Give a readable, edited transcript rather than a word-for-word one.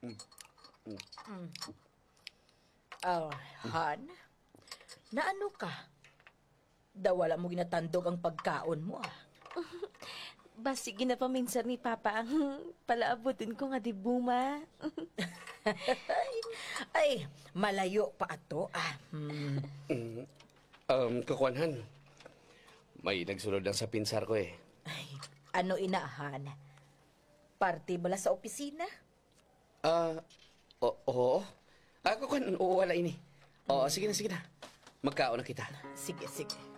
Han, naano ka? Wala mo ginatandog ang pagkaon mo, ah. Basi ginapaminsan ni Papa ang palaabutin ko nga di buma. Ay, malayo pa ato, ah. Kakuanhan, may nagsulod lang sa pinsar ko eh. Ay, ano inahan? Party bala sa opisina? Oo. Kakuan, wala ini. Oo, sige na. Magkaon na kita. Sige.